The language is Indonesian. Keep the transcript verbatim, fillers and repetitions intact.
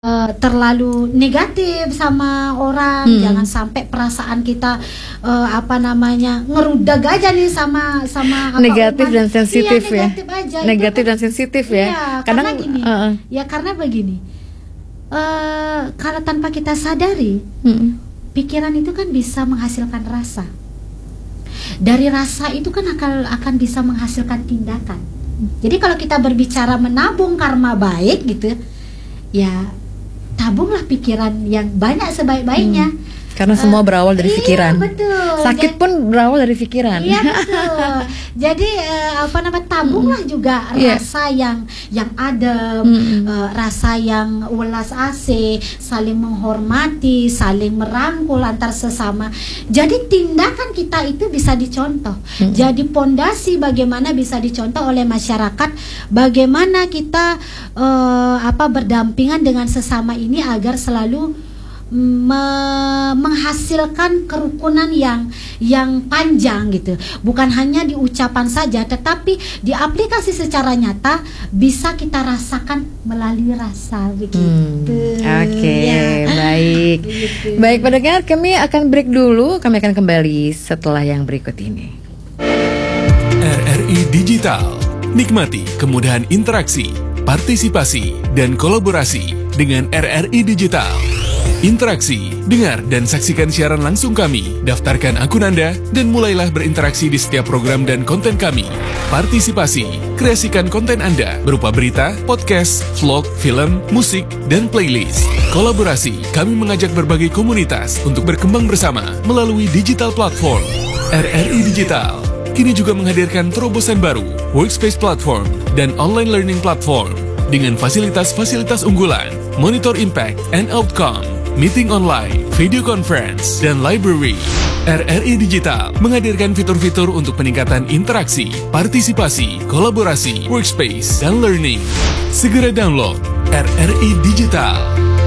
Uh, terlalu negatif sama orang, hmm. jangan sampai perasaan kita uh, apa namanya ngerudag aja nih sama sama apa, negatif umat. dan sensitif iya, ya. Negatif aja. Negatif kan, dan sensitif ya. Iya, Kadang karena gini, uh, ya karena begini, uh, kalau tanpa kita sadari, hmm. pikiran itu kan bisa menghasilkan rasa. Dari rasa itu kan akan akan bisa menghasilkan tindakan. Jadi kalau kita berbicara menabung karma baik gitu, ya tabunglah pikiran yang banyak sebaik-baiknya. Hmm, karena semua uh, berawal dari pikiran. Iya, betul. Sakit pun berawal dari pikiran. Iya, betul. Jadi uh, apa namanya tabunglah hmm. juga yeah. rasa yang yang adem, hmm. uh, rasa yang welas asih, saling menghormati, saling merangkul antar sesama. Jadi tindakan kita itu bisa dicontoh. Hmm. Jadi pondasi bagaimana bisa dicontoh oleh masyarakat, bagaimana kita uh, apa berdampingan dengan sesama ini agar selalu me- menghasilkan kerukunan yang yang panjang gitu. Bukan hanya di ucapan saja, tetapi di aplikasi secara nyata bisa kita rasakan melalui rasa begitu. Hmm, Oke, okay, ya. baik. Begitu. Baik, pendengar, kami akan break dulu. Kami akan kembali setelah yang berikut ini. R R I Digital. Nikmati kemudahan interaksi, partisipasi, dan kolaborasi dengan R R I Digital. Interaksi, dengar dan saksikan siaran langsung kami, daftarkan akun Anda, dan mulailah berinteraksi di setiap program dan konten kami. Partisipasi, kreasikan konten Anda berupa berita, podcast, vlog, film, musik, dan playlist. Kolaborasi, kami mengajak berbagai komunitas untuk berkembang bersama melalui digital platform. R R I Digital kini juga menghadirkan terobosan baru, workspace platform, dan online learning platform dengan fasilitas-fasilitas unggulan, monitor impact and outcome, meeting online, video conference, dan library. R R I Digital menghadirkan fitur-fitur untuk peningkatan interaksi, partisipasi, kolaborasi, workspace, dan learning. Segera download R R I Digital.